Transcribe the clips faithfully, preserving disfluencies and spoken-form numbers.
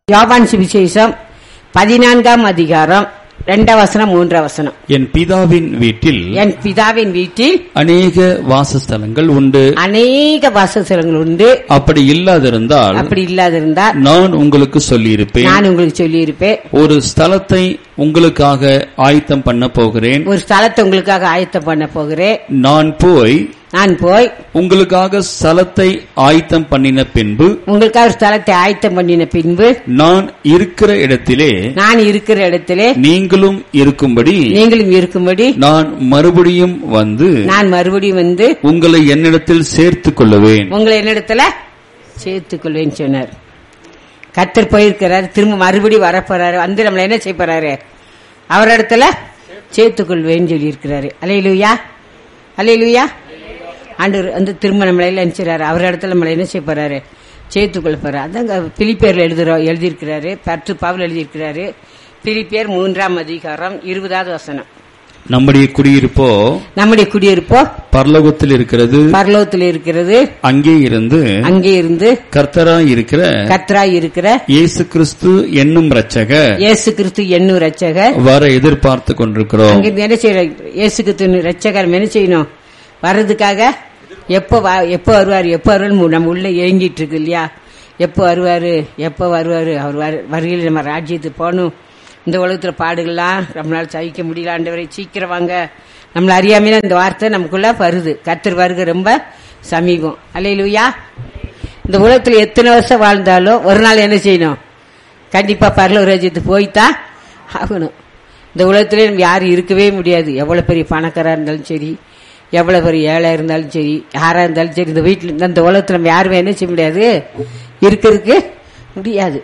யோவான் சுவிசேஷம் பதினான்காம் அதிகாரம் இரண்டாம் வசனம் மூன்றாம் வசனம். என் பிதாவின் வீட்டில் என் பிதாவின் வீட்டில் அநேக வாசஸ்தலங்கள் உண்டு. அநேக வாசஸ்தலங்கள் உண்டு. அப்படி இல்லாதிருந்தால் அப்படி இல்லாதிருந்தால் நான் உங்களுக்கு சொல்லியிருப்பேன். நான் உங்களுக்கு சொல்லியிருப்பேன். ஒரு ஸ்தலத்தை உங்களுக்காக ஆயத்தம் பண்ண போகிறேன். ஒரு ஸ்தலத்தை உங்களுக்காக ஆயத்தம் பண்ண போகிறேன். நான் போய் நான் போய் உங்களுக்காக ஸ்தலத்தை ஆயத்தம் பண்ணின பின்பு உங்களுக்காக ஸ்தலத்தை ஆயத்தம் பண்ணின பின்பு நான் இருக்கிற இடத்திலே நான் இருக்கிற இடத்திலே நீங்களும் இருக்கும்படி நீங்களும் இருக்கும்படி நான் மறுபடியும் வந்து நான் மறுபடியும் வந்து உங்களை என்னிடத்தில் சேர்த்துக் கொள்ளுவேன். உங்களை என்னிடத்துல சேர்த்துக் கொள்வேன் சொன்னார். கர்த்தர் போயிருக்கிறார், திரும்ப மறுபடியும் வரப்போறாரு, வந்து நம்மள என்ன செய்ய போறாரு, அவர் இடத்துல சேர்த்துக் கொள்வேன்னு சொல்லி இருக்கிறாரு. அல்லேலூயா, அல்லேலூயா. ஆண்டவர் வந்து திரும்ப நம்மள எல்லாம் நினைச்சாரு, அவர் இடத்துல நம்மள என்ன செய்ய போறாரு, சேர்த்துக்கொள்ள போறாரு. அதாங்க பிலிப்பியர்ல எழுதுறோம் எழுதியிருக்கிறாரு, பத்து பவுல் எழுதியிருக்கிறாரு. பிலிப்பியர் மூன்றாம் அதிகாரம் இருபதாவது வசனம். நம்முடைய குடியிருப்போ நம்முடைய குடியிருப்போ பரலோகத்தில் இருக்கிறது, பரலோகத்தில் இருக்கிறது. அங்கே இருந்து அங்கே இருந்து கர்த்தராய் இருக்கிற கர்த்தராய் இருக்கிற இயேசு கிறிஸ்து என்னும் இரட்சகர் இயேசு கிறிஸ்து என்னும் இரட்சகர் வர எதிர்பார்த்து கொண்டிருக்கிறோம். அங்கே என்ன செய்யறோம், இயேசு கிறிஸ்து இரட்சகர் என்ன செய்யணும், வர்றதுக்காக எப்போ எப்போ வருவாரு எப்போ வருவாரு நம்ம உள்ள ஏங்கிட்டு இருக்கு இல்லையா, எப்போ வருவாரு எப்போ வருவாரு, அவர் வருகையில் நம்ம ராஜ்யத்துக்கு போகணும், இந்த உலகத்துல பாடுகள்லாம் நம்மளால சகிக்க முடியல, ஆண்டவரை சீக்கிரம் வாங்க, நம்மள அறியாமையில இந்த வார்த்தை நமக்குள்ள வருது. கர்த்தர் வருகை ரொம்ப சமீபம். அல்லேலூயா. இந்த உலகத்துல எத்தனை வருஷம் வாழ்ந்தாலும் ஒரு நாள் என்ன செய்யணும், கண்டிப்பா பரலோக ராஜ்யத்துக்கு போய்தான் ஆகணும். இந்த உலகத்திலே நம்ம யாரும் இருக்கவே முடியாது. எவ்வளவு பெரிய பணக்காரா இருந்தாலும் சரி, எவ்வளவு பெரிய ஏழை இருந்தாலும் சரி, யாரா இருந்தாலும் சரி, இந்த வீட்டுல இந்த உலகத்துல நம்ம யாருமே என்ன செய்ய முடியாது, இருக்கிறதுக்கு முடியாது.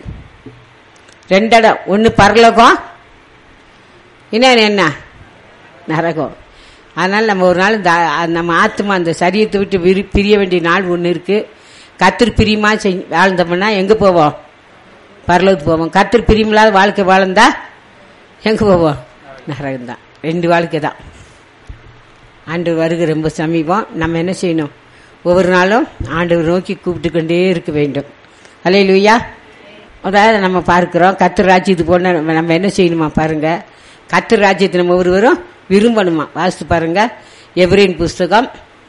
ரெண்டு இடம், ஒன்னு பரலோகம், இன்னொன்னு என்ன, நரகம். அதனால நம்ம ஒரு நாள் நம்ம ஆத்மா அந்த சரீரத்தை விட்டு பிரிய வேண்டிய நாள் ஒண்ணு இருக்கு. கர்த்தர் பிரியமா வாழ்ந்தோம்னா எங்க போவோம், பரலோகத்துக்கு போவோம். கர்த்தர் பிரியமில்லாத வாழ்க்கை வாழ்ந்தா எங்க போவோம், நரகம் தான். ரெண்டு வாழ்க்கை தான். ஆண்டவர் வருகை ரொம்ப சமீபம். நம்ம என்ன செய்யணும், ஒவ்வொரு நாளும் ஆண்டவர் நோக்கி கூப்பிட்டு கொண்டே இருக்க வேண்டும். அல்லேலூயா. அதாவது நம்ம பார்க்கிறோம், கர்த்தர் ராஜ்யத்துக்கு போன நம்ம என்ன செய்யணுமா பாருங்க, கர்த்தர் ராஜ்யத்தை நம்ம ஒருவரும் விரும்பணுமா. வாசித்து பாருங்க, எபிரேயர் புஸ்தகம்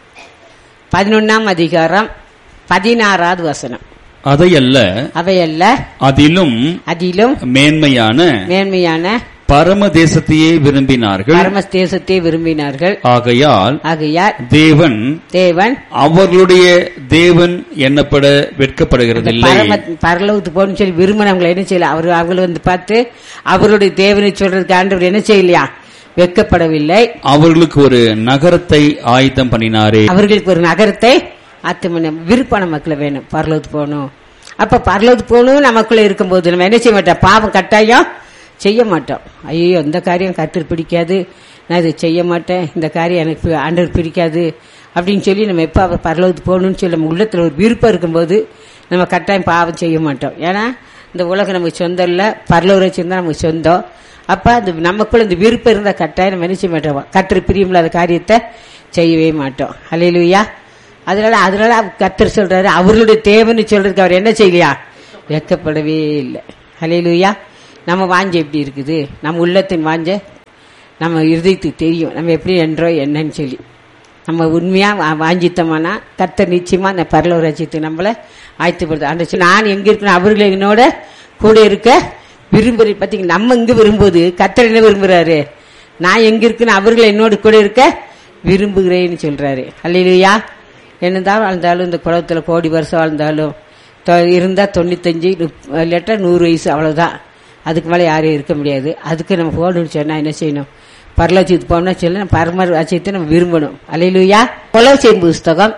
பதினொன்னாம் அதிகாரம் பதினாறாவது வசனம். அதையல்ல அவையல்ல அதிலும் அதிலும் மேன்மையான மேன்மையான பரம தேசத்தையே விரும்பினார்கள் பரம தேசத்தை விரும்பினார்கள். ஆகையால் ஆகையால் தேவன் தேவன் அவர்களுடைய தேவன் எண்ணப்பட வெட்கப்படுகிறதில்லை. பரலோகத்துக்கு போகணும்னு சொல்லி விரும்பினவங்களை என்ன செய்யல, அவர் அவங்களை வந்து பார்த்து அவருடைய தேவனை சொல்றதுக்கு ஆண்டவர் என்ன செய்யலையா, வெட்கப்படவில்லை. அவர்களுக்கு ஒரு நகரத்தை ஆயத்தம் பண்ணினாரே. அவர்களுக்கு ஒரு நகரத்தை ஆத்தமன விருப்பான மக்களை வேணும், பரலோகத்துக்கு போகணும். அப்ப பரலோகத்துக்கு போகணும் நமக்குள்ள இருக்கும் போது நம்ம என்ன செய்ய மாட்டோம், பாவம் கட்டாயம் செய்ய மாட்டோம். ஐயோ இந்த காரியம் கர்த்தர் பிடிக்காது, நான் இதை செய்ய மாட்டேன், இந்த காரியம் எனக்கு ஆண்டவர் பிடிக்காது அப்படின்னு சொல்லி நம்ம எப்ப அவர் பரலோகத்துக்கு போகணும்னு சொல்லி நம்ம உள்ளத்துல ஒரு விருப்பம் இருக்கும்போது நம்ம கட்டாயம் பாவம் செய்ய மாட்டோம். ஏன்னா இந்த உலகம் நமக்கு சொந்தம் இல்ல, பரலோக ராஜ்யம் தான் நமக்கு சொந்தம். அப்ப அந்த நமக்குள்ள இந்த விருப்பம் இருந்தா கட்டாயம் நம்ம என்ன செய்ய மாட்டோம், கர்த்தர் பிரியமில்லாத காரியத்தை செய்யவே மாட்டோம். அல்லேலூயா. அதனால அதனால கர்த்தர் சொல்றாரு, அவர்களுடைய தேவன்னு சொல்றதுக்கு அவர் என்ன செய்யலையா, வெட்கப்படவே இல்லை. அல்லேலூயா. நம்ம வாஞ்ச எப்படி இருக்குது, நம்ம உள்ளத்தின் வாஞ்ச நம்ம இருதயத்துக்கு தெரியும், நம்ம எப்படி என்றோ என்னன்னு சொல்லி. நம்ம உண்மையா வாஞ்சித்தோம்னா கர்த்தர் நிச்சயமா அந்த பரலோக ராஜ்யத்துக்கு நம்மள ஆயத்தப்படுது. அந்த நான் எங்க இருக்கணும், அவர்கள் என்னோட கூட இருக்க விரும்புற. பாத்தீங்க, நம்ம இங்க விரும்புவது கர்த்தர் என்ன விரும்புறாரு, நான் எங்க இருக்குன்னு அவர்கள் என்னோட கூட இருக்க விரும்புகிறேன்னு சொல்றாரு. அல்லேலூயா. என்னதான் வாழ்ந்தாலும் இந்த குளத்துல கோடி வருஷம் வாழ்ந்தாலும் இருந்தா தொண்ணூத்தஞ்சு இல்லாட்டா நூறு வயசு அவ்வளவுதான், அதுக்கு மேலே யாரும் இருக்க முடியாது. அதுக்கு நம்ம போகணும்னு சொன்னா என்ன செய்யணும், பரலோகத்துக்கு போகணும்னா சொல்ல பரம ராஜ்யத்தை நம்ம விரும்பணும். அல்லேலூயா. கொலோசியர் புஸ்தகம்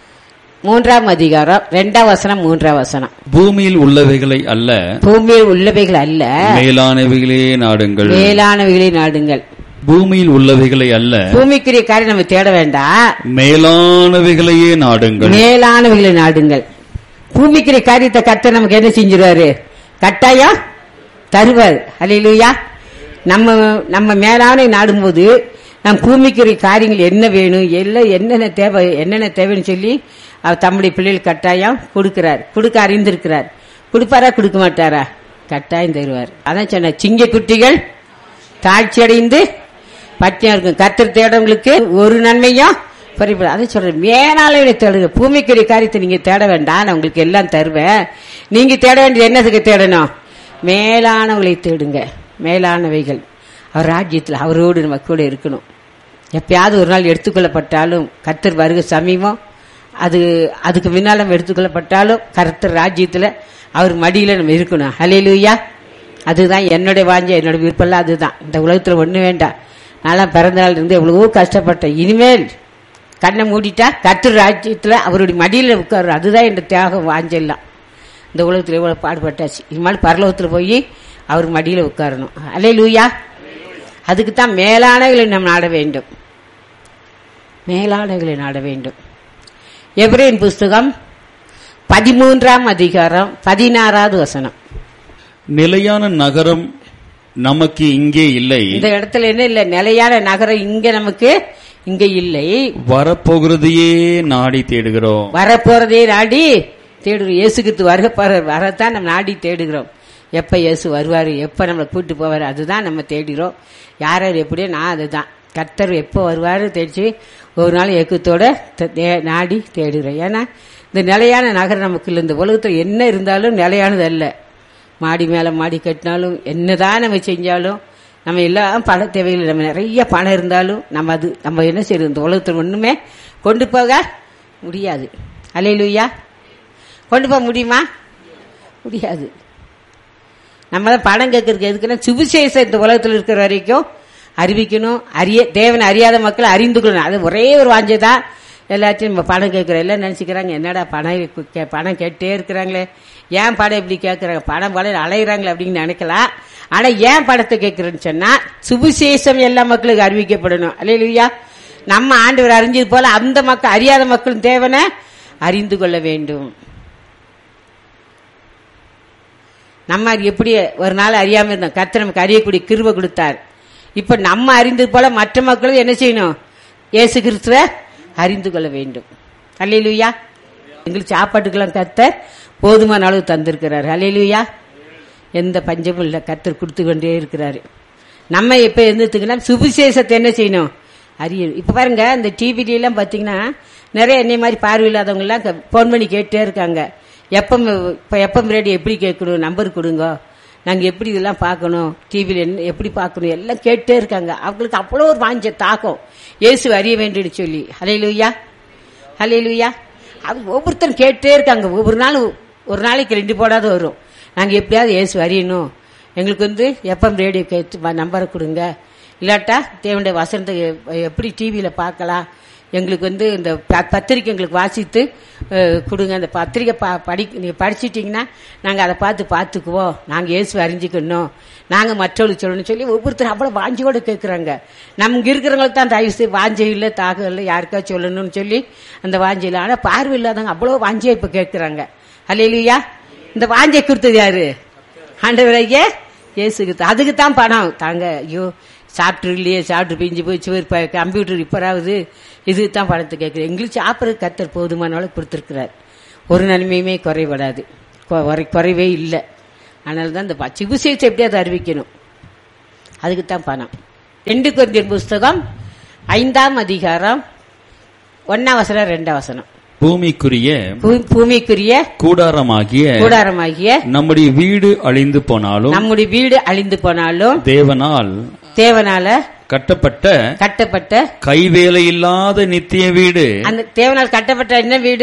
மூன்றாம் அதிகாரம் இரண்டாம் வசனம் மூன்றாம் வசனம். பூமியில் உள்ளவைகளை அல்ல பூமியில் உள்ளவைகள் அல்ல மேலானவைகளே நாடுங்கள் மேலானவைகளே நாடுங்கள். பூமியில் உள்ளவைகளை அல்ல, பூமிக்குரிய காரியம் நம்ம தேட வேண்டாம், மேலானவைகளையே நாடுங்கள் மேலானவைகளை நாடுங்கள். பூமிக்குரிய காரியத்தை கர்த்தர் நமக்கு என்ன செஞ்சிருவாரு, கட்டாயம் தருவார். அல்லேலூயா. நம்ம நம்ம மேலான நாடும்போது நம் பூமிக்குரிய காரியங்கள் என்ன வேணும், எல்லாம் என்னென்ன தேவை என்னென்ன தேவைன்னு சொல்லி அவர் தம்முடைய பிள்ளைகள் கட்டாயம் கொடுக்கிறார், கொடுக்க அறிந்திருக்கிறார். கொடுப்பாரா கொடுக்க மாட்டாரா, கட்டாயம் தருவார். அதான் சொன்ன சிங்க குட்டிகள் தாழ்ச்சி அடைந்து பட்டியா இருக்கும். கர்த்தர் தேடவங்களுக்கு ஒரு நன்மையும் பறிப்படும். அதை சொல்றேன், மேலாளர்களை தேடுங்க. பூமிக்குரிய காரியத்தை நீங்க தேட வேண்டாம், நான் உங்களுக்கு எல்லாம் தருவேன். நீங்க தேட வேண்டியது என்னதுக்கு தேடணும்? மேலானவங்களை தேடுங்க. மேலானவைகள் அவர் ராஜ்யத்தில் அவரோடு நம்ம கூட இருக்கணும். எப்பயாவது ஒரு நாள் எடுத்துக்கொள்ளப்பட்டாலும் கர்த்தர் வருகை சமீபம், அது அதுக்கு முன்னால நம்ம எடுத்துக்கொள்ளப்பட்டாலும் கர்த்தர் ராஜ்யத்துல அவர் மடியில நம்ம இருக்கணும். ஹல்லேலூயா. அதுதான் என்னுடைய வாஞ்சை, என்னோட விருப்பம். அதுதான். இந்த உலகத்துல ஒண்ணு வேண்டாம். நான் பிறந்த நாள் இருந்து எவ்வளவோ கஷ்டப்பட்டேன். இனிமேல் கண்ணை மூடிட்டா கர்த்தர் ராஜ்யத்துல அவருடைய மடியில உட்காரு. அதுதான் என் தியாகம் வாஞ்செல்லாம். இந்த உலகத்துல எவ்வளவு பாடுபட்டாச்சு. இனிமேல் பரலோகத்துல போய் அவர் மடியில உட்காரணும். ஹல்லேலூயா. அதுக்குத்தான் மேலானவர்களை நாம் நாட வேண்டும். மேலானவர்களை நாட வேண்டும். எபிரேயர் புஸ்தகம் பதிமூன்றாம் அதிகாரம் பதினாறாவது வசனம். நிலையான நகரம் நமக்கு இங்கே இல்லை. இந்த இடத்துல என்ன இல்ல? நிலையான நகரம் இங்க நமக்கு இங்க இல்லை. வரப்போகிறதையே நாடி தேடுகிறோம். வரப்போறதே நாடி தேடுகிறோம். இயேசு கிறிஸ்து வருக வரத்தான் நம்ம நாடி தேடுகிறோம். எப்ப இயேசு வருவாரு, எப்ப நம்மளை கூட்டு போவாரு, அதுதான் நம்ம தேடுகிறோம். யார் யார் எப்படியோ நான் அதுதான். கர்த்தர் எப்போ வருவாரு தேடிச்சு ஒரு நாள் ஏக்கத்தோட நாடி தேடுகிறோம். ஏன்னா இந்த நிலையான நகரம் நமக்கு இல்லை. இந்த உலகத்தில் என்ன இருந்தாலும் நிலையானது அல்ல. மாடி மேல மாடி கட்டினாலும் என்னதான் நம்ம செஞ்சாலும் நம்ம எல்லாம் பண தேவையில்லை. நம்ம நிறைய பணம் இருந்தாலும் நம்ம அது நம்ம என்ன செய்யறது? இந்த உலகத்தில் ஒண்ணுமே கொண்டு போக முடியாது. அல்லேலூயா. கொண்டு போக முடியுமா? முடியாது. நம்ம தான் பணம் கேட்கறதுக்கு எதுக்குன்னா சுவிசேஷம் இந்த உலகத்தில் இருக்கிற வரைக்கும் அறிவிக்கணும். அறிய தேவனை அறியாத மக்களை அறிந்து கொள்ளணும். அது ஒரே ஒரு வாஞ்சைதான். எல்லாத்தையும் நம்ம பணம் கேட்கிறோம். எல்லாம் நினைச்சுக்கிறாங்க, என்னடா பணம் பணம் கேட்டே இருக்கிறாங்களே, ஏன் படம் இப்படி கேட்கறாங்க, பணம் படம் அலையிறாங்களே அப்படின்னு நினைக்கலாம். ஆனா ஏன் படத்தை கேட்கிறேன்னு சொன்னா சுவிசேஷம் எல்லா மக்களுக்கு அறிவிக்கப்படணும். அல்லேலூயா. நம்ம ஆண்டவர் அறிஞ்சது போல அந்த மக்கள் அறியாத மக்களும் தேவனை அறிந்து கொள்ள வேண்டும். நம்ம எப்படி ஒரு நாள் அறியாம இருந்தோம், கர்த்தர் நமக்கு அறியக்கூடிய கிருபை கொடுத்தார். இப்ப நம்ம அறிந்தது போல மற்ற மக்களும் என்ன செய்யணும்? இயேசு கிறிஸ்துவை அறிந்து கொள்ள வேண்டும். அல்லேலூயா. எங்களுக்கு சாப்பாட்டுக்கெல்லாம் கர்த்தர் போதுமான அளவு தந்திருக்கிறார். அல்லேலூயா. எந்த பஞ்சமும் இல்லை, கர்த்தர் கொடுத்து கொண்டே இருக்கிறாரு. நம்ம எப்ப இருந்துட்டுங்கன்னா சுவிசேஷத்தை என்ன செய்யணும்? அறியணும். இப்ப பாருங்க, இந்த டிவில எல்லாம் பாத்தீங்கன்னா நிறைய என்னை மாதிரி பார்வையில்லாதவங்க எல்லாம் போன் பண்ணி கேட்டே இருக்காங்க. எப்பம் இப்ப எப்பம் ரேடியோ எப்படி கேட்கணும், நம்பர் கொடுங்க, நாங்க எப்படி இதெல்லாம் பார்க்கணும், டிவியில என்ன எப்படி பார்க்கணும் எல்லாம் கேட்டே இருக்காங்க. அவங்களுக்கு அவ்வளோ ஒரு வாஞ்ச தாக்கம் இயேசு அறிய வேண்டும் சொல்லி. ஹல்லேலூயா. ஹல்லேலூயா. அது ஒவ்வொருத்தரும் கேட்டே இருக்காங்க. ஒவ்வொரு நாள் ஒரு நாளைக்கு ரெண்டு போடாத வரும். நாங்க எப்படியாவது இயேசு அறியணும், எங்களுக்கு வந்து எப்பம் ரேடியோ கேட்டு நம்பரை கொடுங்க, இல்லாட்டா தேவனுடைய வசனத்தை எப்படி டிவியில பார்க்கலாம், எங்களுக்கு வந்து இந்த பத்திரிக்கை எங்களுக்கு வாசித்து கொடுங்க, அந்த பத்திரிக்கை படி நீங்க படிச்சிட்டீங்கன்னா நாங்க அதை பார்த்து பார்த்துக்குவோம், நாங்க இயேசு அறிஞ்சிக்கணும், நாங்க மற்றவங்களுக்கு சொல்லணும்னு சொல்லி ஒவ்வொருத்தரும் அவ்வளவு வாஞ்சியோட கேட்கறாங்க. நமக்கு இருக்கிறவங்களுக்கு தான் தயவு வாஞ்சை இல்லை, தாகம் இல்லை, யாருக்கா சொல்லணும்னு சொல்லி அந்த வாஞ்சை இல்லை. ஆனா பார்வை இல்லாதவங்க அவ்வளவு வாஞ்சியா இப்ப கேட்கறாங்க. அல்லேலூயா. இந்த வாஞ்சை கொடுத்தது யாரு? ஆண்டவராகிய இயேசு கிறிஸ்து. அதுக்குத்தான் பணம் தாங்க. ஐயோ சாப்பிட்டு இல்லையே, சாப்பிட்டு பிஞ்சு போய் சுவர் கம்ப்யூட்டர் ரிப்பேராகுது, இதுக்கு தான் பணத்தை கேட்குறேன். எங்களுக்கு சாப்பிட்றது கர்த்தர் போதுமான அளவு கொடுத்துருக்கிறார். ஒரு நன்மையுமே குறைபடாது, குறைவே இல்லை. அதனால தான் இந்த சிகிச்சை எப்படியாவது அறிவிக்கணும், அதுக்குத்தான் பணம். ரெண்டு கொரிந்தியர் புஸ்தகம் ஐந்தாம் அதிகாரம் ஒன்னாம் வசனம் ரெண்டாம் வசனம். பூமிக்குரிய பூமிக்குரிய கூடாரமாகிய கூடாரமாகிய நம்முடைய வீடு அழிந்து போனாலும் நம்முடைய வீடு அழிந்து போனாலும் தேவனால் தேவனால கட்டப்பட்ட கட்டப்பட்ட கைவேலை இல்லாத நித்திய வீடு. அந்த தேவனால் கட்டப்பட்ட என்ன வீடு?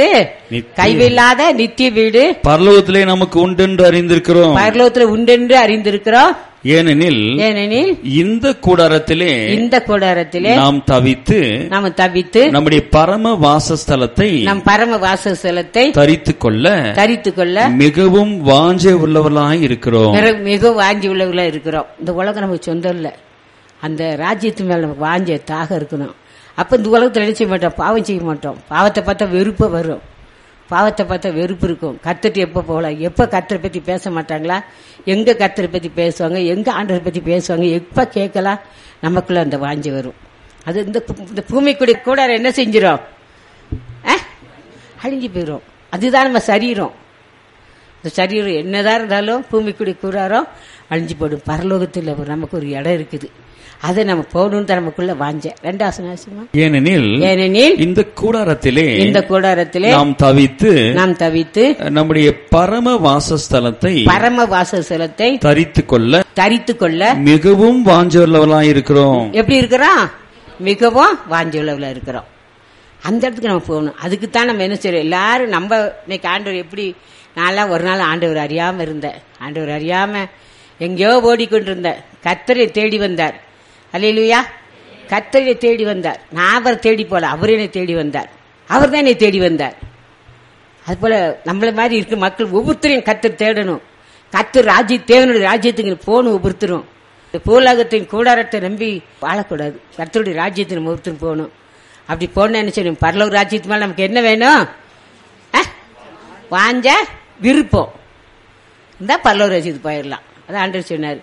கைவேலாத நித்திய வீடு பரலோகத்திலே நமக்கு உண்டென்று அறிந்திருக்கிறோம். பரலோகத்திலே உண்டென்று அறிந்திருக்கிறோம். ஏனெனில் ஏனெனில் இந்த கூடாரத்திலே இந்த கூடாரத்திலே நாம் தவித்து நாம் தவித்து நம்முடைய பரம வாசஸ்தலத்தை நம் பரம வாசஸ்தலத்தை தரித்துக் கொள்ள தரித்துக் கொள்ள மிகவும் வாஞ்சை உள்ளவர்களாய் இருக்கிறோம். மிகவும் வாஞ்சி உள்ளவர்களா இருக்கிறோம். இந்த உலகம் நமக்கு சொந்தம் இல்ல, அந்த ராஜ்யத்து மேல நமக்கு வாஞ்ச தாக இருக்கணும். அப்ப இந்த உலகத்துல என்ன செய்ய மாட்டோம்? பாவம் செய்ய மாட்டோம். பாவத்தை பார்த்தா வெறுப்பு வரும், பாவத்தை பார்த்தா வெறுப்பு இருக்கும். கர்த்தர் எப்ப போகலாம், எப்ப கர்த்தரை பத்தி பேச மாட்டாங்களா, எங்க கர்த்தரை பத்தி பேசுவாங்க, எங்க ஆண்டவரை பத்தி பேசுவாங்க, எப்ப கேட்கலாம், நமக்குள்ள அந்த வாஞ்சி வரும். அது இந்த பூமிக்குடி கூட என்ன செஞ்சிடும்? அழிஞ்சு போயிடும். அதுதான் நம்ம சரீரம். இந்த சரீரம் என்னதான் இருந்தாலும் பூமிக்குடி கூறாரோ அழிஞ்சு போடும். பரலோகத்தில் நமக்கு ஒரு இடம் இருக்குது, அதை நம்ம போகணும்னு தான் நமக்குள்ள வாஞ்ச. ரெண்டாவது, ஏனெனில் ஏனெனில் இந்த கூடாரத்திலே இந்த கூடாரத்திலே நாம் தவித்து நாம் தவித்து நம்முடைய பரம வாசஸ்தலத்தை பரம வாசஸ்தலத்தை தரித்து கொள்ள தரித்து கொள்ள மிகவும் வாஞ்சவர்களாய் இருக்கிறோம். எப்படி இருக்கிறோம்? மிகவும் வாஞ்சவர்களா இருக்கிறோம். அந்த இடத்துக்கு நம்ம போகணும். அதுக்குத்தான் நம்ம என்ன செய்யறோம்? எல்லாரும் நம்ம இன்னைக்கு ஆண்டவர் எப்படி, நான்லாம் ஒரு நாள் ஆண்டவர் அறியாம இருந்தேன். ஆண்டவர் அறியாம எங்கேயோ ஓடிக்கொண்டிருந்தேன். கர்த்தரை தேடி வந்தார். அல்லேலூயா. கர்த்தரை தேடி வந்தார். நான் அவரை தேடி போல, அவர் என்னை தேடி வந்தார். அவர் தான் என்னை தேடி வந்தார். அது போல நம்மள மாதிரி இருக்க மக்கள் ஒவ்வொருத்தரையும் கர்த்தர் தேடணும். கர்த்தர் ராஜ்ய தேவனுடைய ராஜ்யத்துக்கு போகணும். ஒவ்வொருத்தரும் பூலகத்தின் கூடாரத்தை நம்பி வாழக்கூடாது. கர்த்தருடைய ராஜ்யத்தை நம்ம ஒவ்வொருத்தரும் போகணும். அப்படி போன என்ன செய்யணும்? பரலோக ராஜ்யத்து மேல நமக்கு என்ன வேணும்? வாஞ்ச விருப்பம் இருந்தா பரலோக ராஜ்யத்துக்கு போயிடலாம். அதான் ஆண்டவர் சொன்னார்,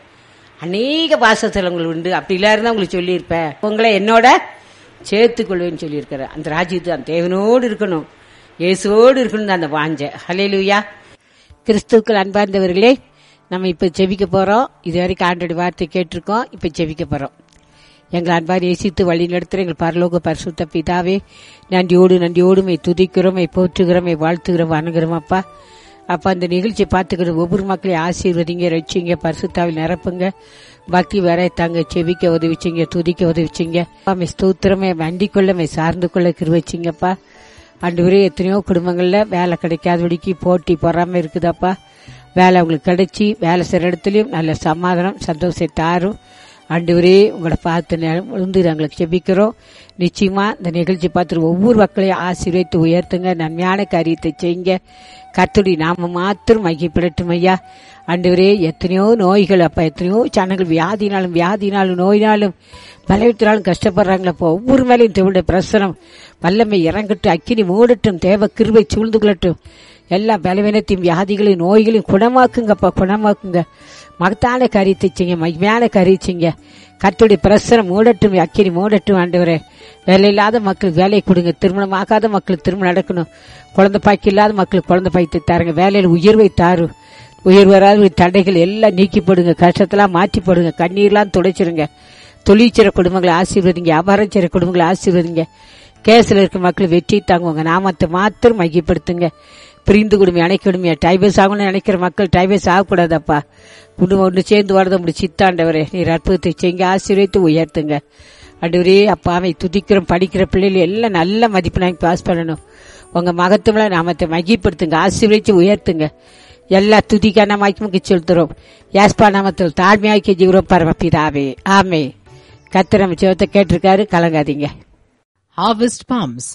அநேக வாசஸ்தலங்கள் உண்டு, அப்படி இல்லா இருந்தா உங்களுக்கு சொல்லியிருப்பேன், உங்களை என்னோட சேர்த்துக்கொள்வேன்னு சொல்லியிருக்கிற. அந்த ராஜ்யத்து அந்த தேவனோடு இருக்கணும், இயேசுவோடு இருக்கணும் அந்த வாஞ்ச. ஹல்லேலூயா. கிறிஸ்துவுக்குள் அன்பார்ந்தவர்களே, நம்ம இப்ப ஜெபிக்க போறோம். இதுவரைக்கும் ஆண்டோட வார்த்தை கேட்டிருக்கோம். இப்ப ஜெபிக்க போறோம். எங்கள் அன்பார் நேசித்து வழி நடத்துகிற எங்கள் பரலோக பரிசுத்த பிதாவே, நன்றியோடு நன்றியோடு துதிக்கிறோம், போற்றுகிறோம், வாழ்த்துகிறோம், வணங்குகிறோம். அப்பா அப்பா அந்த நிகழ்ச்சியை பார்த்துக்கிற ஒவ்வொரு மக்களையும் ஆசீர்வதிங்க, ரட்சிங்க, பரிசுத்தாவில் நிரப்புங்க, பக்தி வர தாங்க, செவிக்க உதவிச்சிங்க, துதிக்க உதவிச்சிங்க. அம்மை ஸ்தோத்திரமே வண்டிக் கொள்ள சார்ந்து கொள்ள கிருவச்சிங்கப்பா. ஆண்டவரே, எத்தனையோ குடும்பங்கள்ல வேலை கிடைக்காதபடிக்கு போட்டி பொறாம இருக்குதாப்பா. வேலை அவங்களுக்கு கிடைச்சி வேலை செய்யற இடத்துலயும் நல்ல சமாதானம் சந்தோஷம் தாரும். ஆண்டவரே, உங்களை பார்த்து விழுந்து நாங்களுக்கு செபிக்கிறோம். நிச்சயமா இந்த நிகழ்ச்சி பார்த்து ஒவ்வொரு மக்களையும் ஆசீர்வதித்து உயர்த்துங்க, நன்மையான காரியத்தை செய்யுங்க. கர்த்தருடைய நாம மாத்திரம் மகிமைப்படட்டும் ஐயா. ஆண்டவரே, எத்தனையோ நோய்கள் அப்பா, எத்தனையோ ஜனங்கள் வியாதினாலும் வியாதினாலும் நோயினாலும் பலவீனத்தினாலும் கஷ்டப்படுறாங்களப்போ, ஒவ்வொரு மேலையும் தேவனுடைய பிரசனம் வல்லமை இறங்கட்டும், அக்கினி மூடட்டும், தேவ கிருபை சூழ்ந்து கொள்ளட்டும். எல்லா பலவீனத்தையும் வியாதிகளையும் நோய்களையும் குணமாக்குங்கப்பா, குணமாக்குங்க. மகத்தான காரியத்தை செய்யுங்க, மகிமையான காரியம் செய்யுங்க. கர்த்தருடைய பிரசனம் மூடட்டும், அக்கினி மூடட்டும். ஆண்டவரே, வேலை இல்லாத மக்களுக்கு வேலை கொடுங்க, திருமணம் ஆகாத மக்களுக்கு திருமணம் நடக்கணும், குழந்தை பாய்க்கு இல்லாத மக்களுக்கு குழந்தை பாய்த்து தாருங்க, வேலையில் உயர்வை தாரு, உயர் வராத தடைகள் எல்லாம் நீக்கி போடுங்க, கஷ்டத்தெல்லாம் மாற்றி போடுங்க, கண்ணீர்லாம் துடைச்சிருங்க. தொழிற்சிற குடும்பங்களை ஆசீர்வதிங்க, வியாபாரம் செய்ற குடும்பங்களை ஆசீர்வதிங்க. கேஸ்ல இருக்க மக்கள் வெற்றி தாங்குவாங்க, நாமத்தை மாத்திரம் மையப்படுத்துங்க. பிரிந்து குடும்பம் அணைக்க குடுமையா டைபஸ் ஆகணும்னு நினைக்கிற மக்கள் டைபஸ் ஆகக்கூடாதப்பா. குடும்பம் ஒன்று சேர்ந்து வரது உங்களுடைய சித்தாண்டவரே, நீர் அற்புதத்தை செய்யுங்க, ஆசீர்வதித்து உயர்த்துங்க. ஆண்டவரே, அப்பாவை துதிக்கிறோம், படிக்கிற பிள்ளைகள் எல்லாம் நல்ல மதிப்பு நாங்க பாஸ் பண்ணணும். உங்க மகத்துவ நாமத்தை மகிப்படுத்துங்க, ஆசீர்வதித்து உயர்த்துங்க. எல்லா துதிக்கான மகிமைக்கு செலுத்துறோம். யாஸ்பா நாமத்தில் தாழ்மையாக்கி ஜீவரம் பரமபிதாவே, ஆமே. கர்த்தர் ஜெபத்தை கேட்டிருக்காரு, கலங்காதீங்க. Harvest Palms.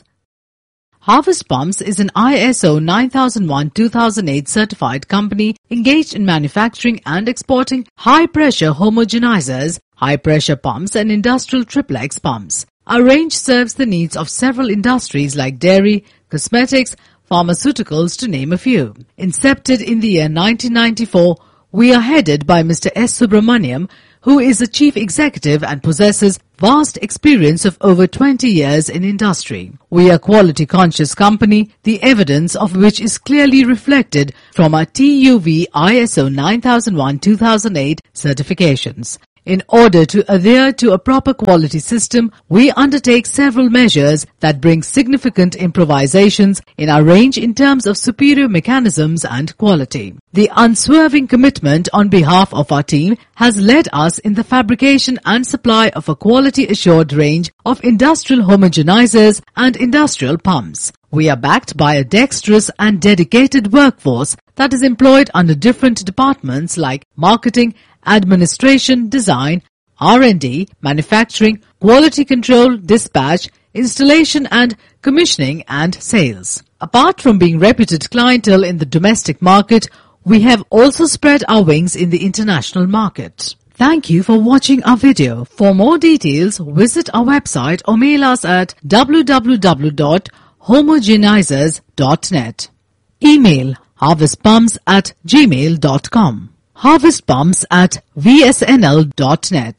Harvest Palms is an I S O nine thousand one two thousand eight certified company engaged in manufacturing and exporting high-pressure homogenizers, high-pressure pumps and industrial triplex pumps. Our range serves the needs of several industries like dairy, cosmetics, pharmaceuticals to name a few. Incepted in the year nineteen ninety-four, we are headed by Mister S. Subramaniam, who is the chief executive and possesses vast experience of over twenty years in industry. We are a quality conscious company, the evidence of which is clearly reflected from our T U V I S O nine thousand one two thousand eight certifications. In order to adhere to a proper quality system, we undertake several measures that bring significant improvisations in our range in terms of superior mechanisms and quality. The unswerving commitment on behalf of our team has led us in the fabrication and supply of a quality-assured range of industrial homogenizers and industrial pumps. We are backed by a dexterous and dedicated workforce that is employed under different departments like marketing, administration, design, R and D, manufacturing, quality control, dispatch, installation and commissioning and sales. Apart from being reputed clientele in the domestic market, we have also spread our wings in the international market. Thank you for watching our video. For more details, visit our website or mail us at w w w dot homogenizers dot net. Email harvestpumps at gmail dot com. harvestpumps at v s n l dot net.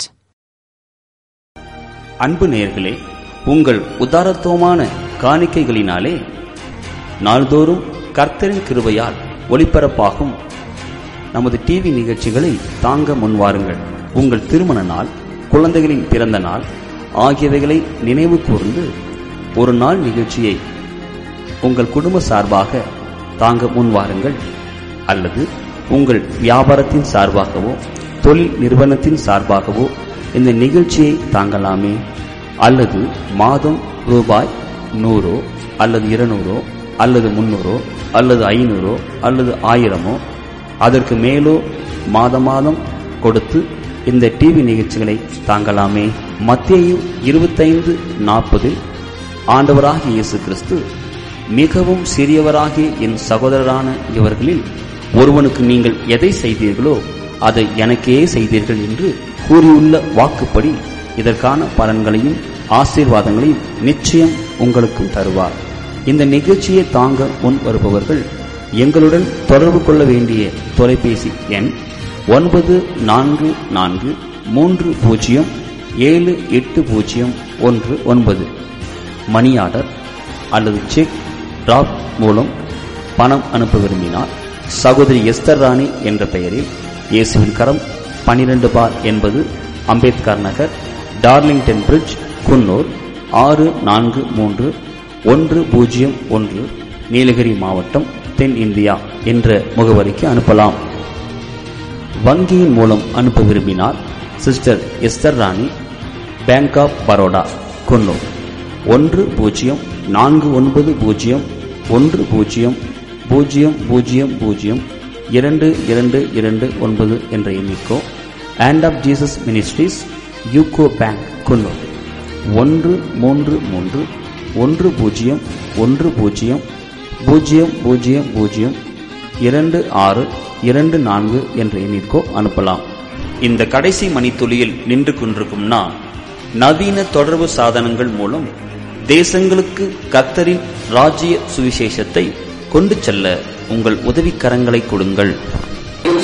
அன்பு நேயர்களே, உங்கள் உதாரத்துவமான காணிக்கைகளினாலே நாள்தோறும் கர்த்தரின் கிருபையால் ஒளிபரப்பாகும் நமது TV நிகழ்ச்சிகளை தாங்க முன்வாருங்கள். உங்கள் திருமண நாள், குழந்தைகளின் பிறந்த நாள் ஆகியவைகளை நினைவு கூர்ந்து ஒரு நாள் நிகழ்ச்சியை உங்கள் குடும்ப சார்பாக தாங்க முன்வாருங்கள். அல்லது உங்கள் வியாபாரத்தின் சார்பாகவோ தொழில் நிறுவனத்தின் சார்பாகவோ இந்த நிகழ்ச்சியை தாங்கலாமே. அல்லது மாதம் ரூபாய் நூறோ அல்லது இருநூறோ அல்லது முன்னூறோ அல்லது ஐநூறோ அல்லது ஆயிரமோ அதற்கு மேலோ மாத மாதம் கொடுத்து இந்த டிவி நிகழ்ச்சிகளை தாங்கலாமே. மத்தேயு இருபத்தைந்து நாற்பதில் ஆண்டவராகிய இயேசு கிறிஸ்து, மிகவும் சிறியவராகிய என் சகோதரரான இவர்களில் ஒருவனுக்கு நீங்கள் எதை செய்தீர்களோ அதை எனக்கே செய்தீர்கள் என்று கூறியுள்ள வாக்குப்படி இதற்கான பலன்களையும் ஆசீர்வாதங்களையும் நிச்சயம் உங்களுக்கும் தருவார். இந்த நிகழ்ச்சியை தாங்க முன் வருபவர்கள் எங்களுடன் தொடர்பு கொள்ள வேண்டிய தொலைபேசி எண் ஒன்பது நான்கு நான்கு மூன்று பூஜ்ஜியம் ஏழு எட்டு பூஜ்ஜியம் ஒன்று ஒன்பது. மணி ஆர்டர் அல்லது செக் டிராப் மூலம் பணம் அனுப்ப விரும்பினால் சகோதரி எஸ்தர் ராணி என்ற பெயரில் இயேசுவின் கரம் பனிரெண்டு பார் என்பது அம்பேத்கர் நகர், டார்லிங்டன் பிரிட்ஜ், குன்னூர் ஆறு நான்கு மூன்று ஒன்று பூஜ்ஜியம் ஒன்று, நீலகிரி மாவட்டம், தென் இந்தியா என்ற முகவரிக்கு அனுப்பலாம். வங்கியின் மூலம் அனுப்ப விரும்பினால் சிஸ்டர் எஸ்தர் ராணி, பேங்க் ஆப் பரோடா, குன்னூர் ஒன்று பூஜ்ஜியம் நான்கு ஒன்பது பூஜ்ஜியம் ஒன்று பூஜ்ஜியம் பூஜ்ஜியம் பூஜ்ஜியம் பூஜ்ஜியம் இரண்டு இரண்டு இரண்டு ஒன்பது என்ற எண்ணிக்கோ, hand of Jesus ministries, UCO bank, Coonoor ஒன்று மூன்று மூன்று ஒன்று பூஜ்ஜியம் ஒன்று பூஜ்ஜியம் பூஜ்ஜியம் பூஜ்ஜியம் பூஜ்ஜியம் இரண்டு ஆறு இரண்டு நான்கு என்ற எண்ணிற்கோ அனுப்பலாம். இந்த கடைசி மணித்துளியில் நின்று கொண்டிருக்கும் நான், நவீன தொடர்பு சாதனங்கள் மூலம் தேசங்களுக்கு கர்த்தரின் ராஜ்ய சுவிசேஷத்தை கொண்டு செல்ல உங்கள் உதவிக்கரங்களை கொடுங்கள்.